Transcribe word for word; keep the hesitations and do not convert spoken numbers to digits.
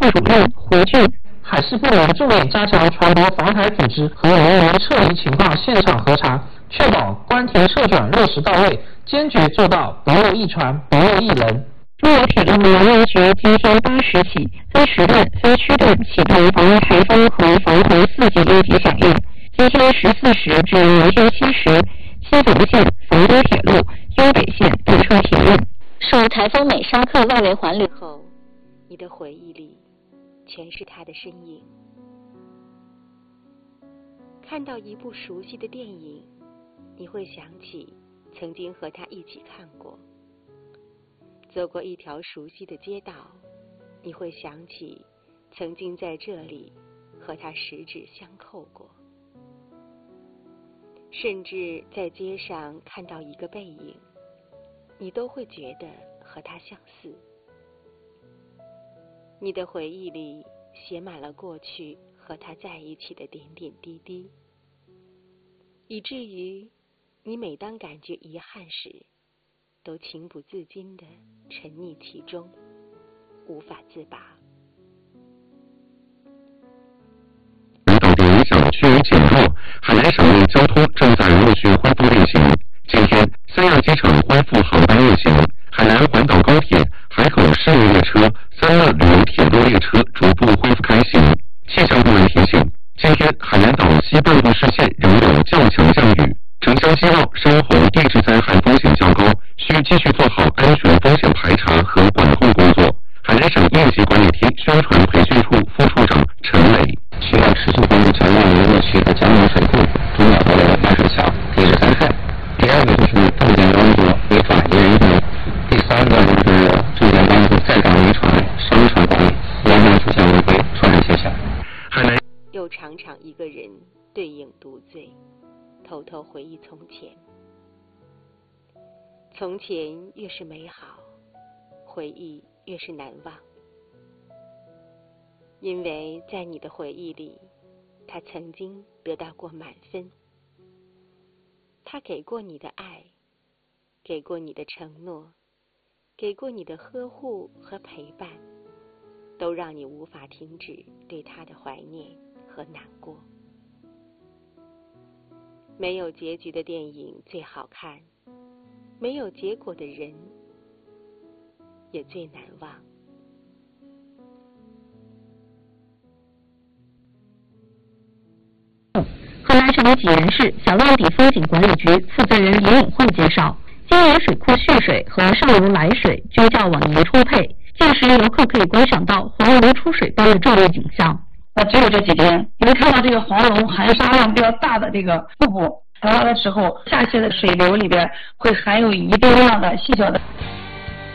主任胡俊。海事部门重点加强船舶防台组织和人员撤离情况现场核查，确保关停撤转落实到位，坚决做到不漏一船，不漏一人。中国铁路能源局今天八时起，分时段、分区段启动防御台风和防洪四级应急响应。今天十四时至明天七时，新丰线、房州铁路、优北线动车停运。 受台风美沙克外围环流后，你的回忆里全是他的身影。看到一部熟悉的电影，你会想起曾经和他一起看过；走过一条熟悉的街道，你会想起曾经在这里和他十指相扣过。甚至在街上看到一个背影，你都会觉得和他相似。你的回忆里写满了过去和他在一起的点点滴滴，以至于你每当感觉遗憾时，都情不自禁地沉溺其中，无法自拔。 导致影响趋于减弱，海南省内交通正在陆续恢复运行。今天，三亚机场恢复航班运行，海南环岛高铁、海口市内列车、三乐旅游铁路列车逐步恢复开行。气象部门提醒，今天海南岛西半部市县仍有较强降雨，城乡希望深红地质灾害风险较高，需继续做好安全风险排查和管控工作。海南省应急管理厅宣传培训处副处长陈磊， 需要持续关注强降雨热区的江面水库、主鸟河的压水桥、地质灾害。第二个就是重点关注违法移人等。第三个就是重点关注在港渔船、商船管理，严重出现违规，出人揭晓。 海南又常常一个人对影独醉，偷偷回忆从前。从前越是美好，回忆越是难忘，因为在你的回忆里，他曾经得到过满分。他给过你的爱，给过你的承诺，给过你的呵护和陪伴，都让你无法停止对他的怀念和难过。没有结局的电影最好看，没有结果的人也最难忘。 河南省济源市小浪底风景管理局负责人李颖慧介绍，今年水库蓄水和上游来水均较往年充沛，届时游客可以观赏到黄龙出水般的壮丽景象。 那只有这几天，你会看到这个黄龙含沙量比较大的这个瀑布，它的时候下泄的水流里边会含有一定量的细小的